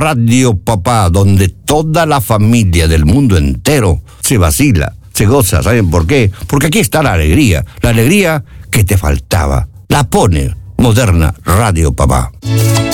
Radio Papá, donde toda la familia del mundo entero se vacila, se goza. ¿Saben por qué? Porque aquí está la alegría que te faltaba. La pone Moderna Radio Papá.